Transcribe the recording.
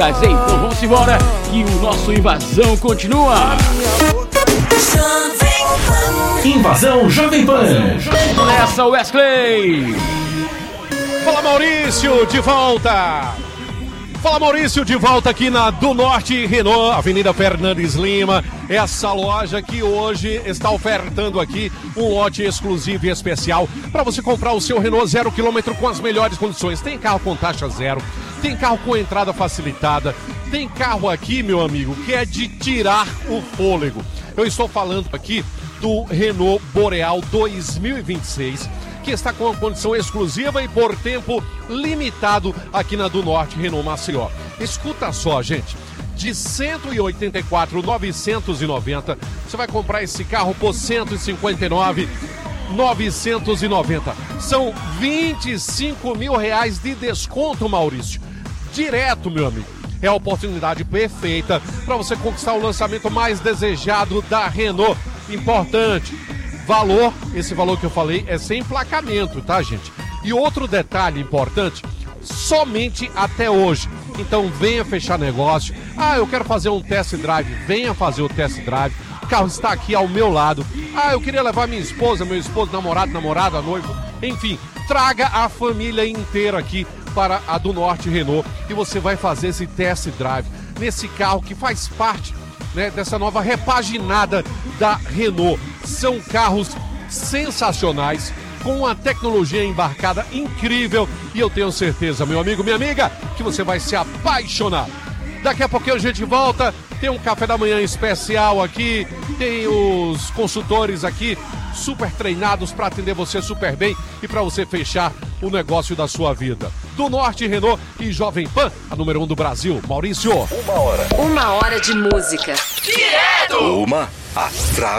Então vamos embora que o nosso Invasão continua. Invasão Jovem Pan. Nessa, Wesley. Fala, Maurício, de volta. Fala, Maurício, de volta aqui na Do Norte Renault, Avenida Fernandes Lima. Essa loja que hoje está ofertando aqui um lote exclusivo e especial para você comprar o seu Renault 0 km com as melhores condições. Tem carro com taxa zero, tem carro com entrada facilitada, tem carro aqui, meu amigo, que é de tirar o fôlego. Eu estou falando aqui do Renault Boreal 2026, que está com uma condição exclusiva e por tempo limitado aqui na Do Norte Renault Maceió. Escuta só, gente, de 184.990, você vai comprar esse carro por 159.990. São 25 mil reais de desconto, Maurício. Direto, meu amigo. É a oportunidade perfeita para você conquistar o lançamento mais desejado da Renault. Importante. Valor, esse valor que eu falei é sem emplacamento, tá, gente? E outro detalhe importante, somente até hoje. Então venha fechar negócio. Ah, eu quero fazer um test drive. Venha fazer o test drive. O carro está aqui ao meu lado. Ah, eu queria levar minha esposa, meu esposo, namorada, noivo. Enfim, traga a família inteira aqui para a Do Norte Renault e você vai fazer esse test drive nesse carro que faz parte, né, dessa nova repaginada da Renault. São carros sensacionais, com uma tecnologia embarcada incrível e eu tenho certeza, meu amigo, minha amiga, que você vai se apaixonar. Daqui a pouquinho a gente volta, tem um café da manhã especial aqui, tem os consultores aqui super treinados para atender você super bem e para você fechar o negócio da sua vida. Do Norte Renault e Jovem Pan, a número 1 do Brasil. Maurício. 1 hora. 1 hora de música. Direto! Uma atrás